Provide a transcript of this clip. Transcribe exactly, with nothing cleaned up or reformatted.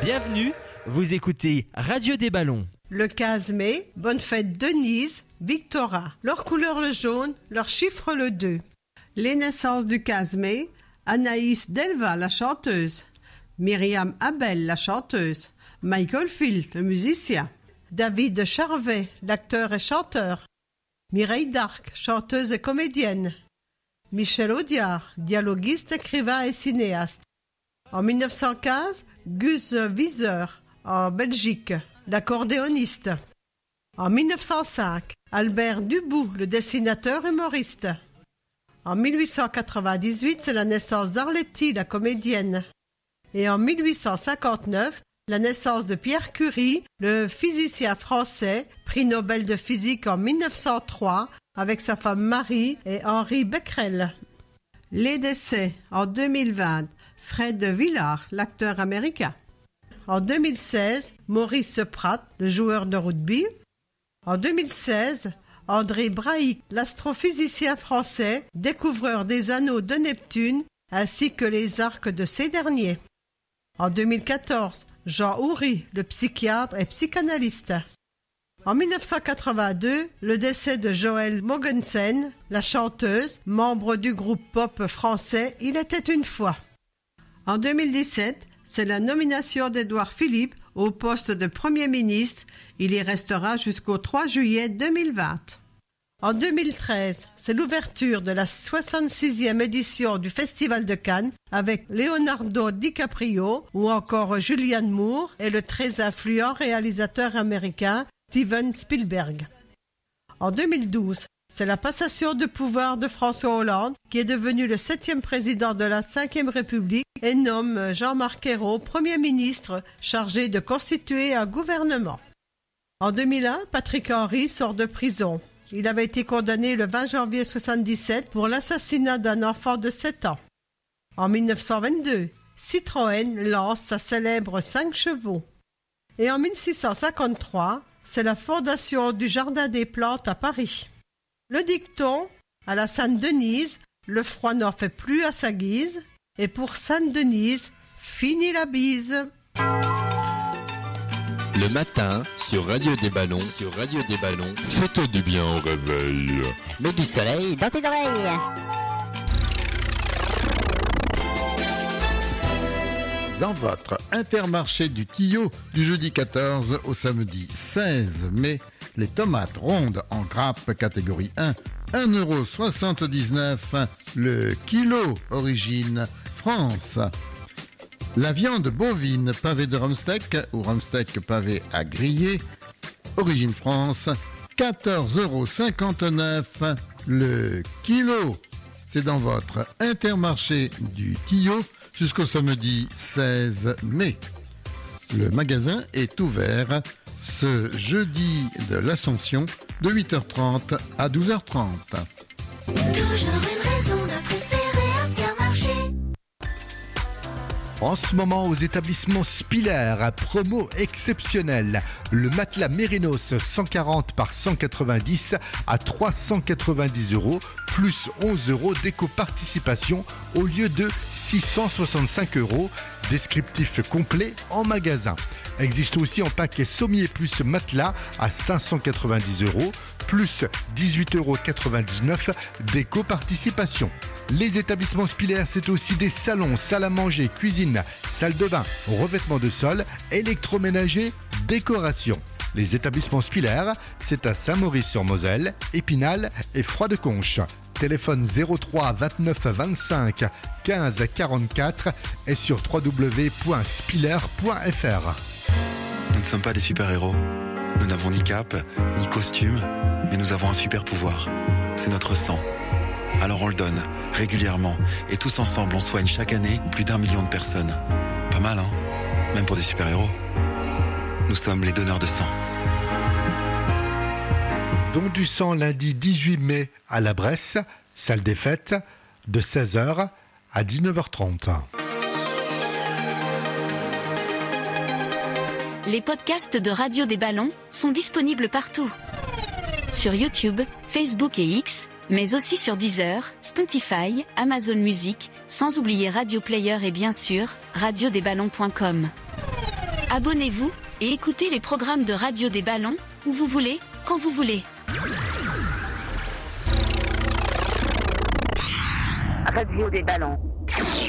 Bienvenue, vous écoutez Radio des Ballons. Le quinze mai, bonne fête Denise, Victorin. Leur couleur le jaune, leur chiffre le deux. Les naissances du quinze mai, Anaïs Delva, la chanteuse. Myriam Abel, la chanteuse. Michael Field, le musicien. David Charvet, l'acteur et chanteur. Mireille Darc, chanteuse et comédienne. Michel Audiard, dialoguiste, écrivain et cinéaste. En mille neuf cent quinze, Gus Wieser, en Belgique, l'accordéoniste. En mille neuf cent cinq, Albert Dubout, le dessinateur humoriste. En mille huit cent quatre-vingt-dix-huit, c'est la naissance d'Arletty, la comédienne. Et en mille huit cent cinquante-neuf, la naissance de Pierre Curie, le physicien français, prix Nobel de physique en mille neuf cent trois, avec sa femme Marie et Henri Becquerel. Les décès en deux mille vingt, Fred Villard, l'acteur américain. En deux mille seize, Maurice Pratt, le joueur de rugby. En deux mille seize, André Braic, l'astrophysicien français, découvreur des anneaux de Neptune, ainsi que les arcs de ces derniers. En deux mille quatorze, Jean Houry, le psychiatre et psychanalyste. En mille neuf cent quatre-vingt-deux, le décès de Joëlle Mogensen, la chanteuse, membre du groupe pop français Il était une fois. En deux mille dix-sept, c'est la nomination d'Édouard Philippe au poste de Premier ministre. Il y restera jusqu'au trois juillet deux mille vingt. En deux mille treize, c'est l'ouverture de la soixante-sixième édition du Festival de Cannes avec Leonardo DiCaprio ou encore Julianne Moore et le très influent réalisateur américain Steven Spielberg. En deux mille douze, c'est la passation de pouvoir de François Hollande qui est devenu le septième président de la cinquième République et nomme Jean-Marc Ayrault Premier ministre chargé de constituer un gouvernement. En deux mille un, Patrick Henry sort de prison. Il avait été condamné le vingt janvier soixante-dix-sept pour l'assassinat d'un enfant de sept ans. En mille neuf cent vingt-deux, Citroën lance sa célèbre cinq chevaux. Et en mille six cent cinquante-trois, c'est la fondation du Jardin des Plantes à Paris. Le dicton, à la Sainte-Denise, le froid n'en fait plus à sa guise, et pour Sainte-Denise, fini la bise. Le matin, sur Radio des Ballons, sur Radio des Ballons, fais-toi du bien au réveil. Mets du soleil dans tes oreilles. Dans votre Intermarché du Tillot du jeudi quatorze au samedi seize mai, les tomates rondes en grappe catégorie un, un euro soixante-dix-neuf le kilo, origine France. La viande bovine pavée de rumsteak ou rumsteak pavé à griller, origine France, quatorze euros cinquante-neuf le kilo. C'est dans votre Intermarché du Tillot jusqu'au samedi seize mai. Le magasin est ouvert ce jeudi de l'Ascension de huit heures trente à douze heures trente. Toujours une raison de préférer Intermarché. En ce moment, aux établissements Spiller, à promo exceptionnelle. Le matelas Mérinos cent quarante par cent quatre-vingt-dix à trois cent quatre-vingt-dix euros, plus onze euros d'éco-participation au lieu de six cent soixante-cinq euros. Descriptif complet en magasin. Existe aussi en paquet sommier plus matelas à cinq cent quatre-vingt-dix euros, plus dix-huit euros quatre-vingt-dix-neuf d'éco-participation. Les établissements Spiller, c'est aussi des salons, salles à manger, cuisine, salle de bain, revêtement de sol, électroménager, décoration. Les établissements Spiller, c'est à Saint-Maurice-sur-Moselle, Épinal et Froid-de-Conche. Téléphone zéro trois vingt-neuf vingt-cinq quinze quarante-quatre et sur w w w point spiller point f r. Nous ne sommes pas des super-héros. Nous n'avons ni cape, ni costume, mais nous avons un super pouvoir. C'est notre sang. Alors on le donne, régulièrement, et tous ensemble on soigne chaque année plus d'un million de personnes. Pas mal, hein? Même pour des super-héros. Nous sommes les donneurs de sang. Don du sang lundi dix-huit mai à la Bresse, salle des fêtes, de seize heures à dix-neuf heures trente. Les podcasts de Radio des Ballons sont disponibles partout. Sur YouTube, Facebook et X, mais aussi sur Deezer, Spotify, Amazon Music, sans oublier Radio Player et bien sûr, radio des ballons point com. Abonnez-vous et écoutez les programmes de Radio des Ballons où vous voulez, quand vous voulez. Radio des Ballons.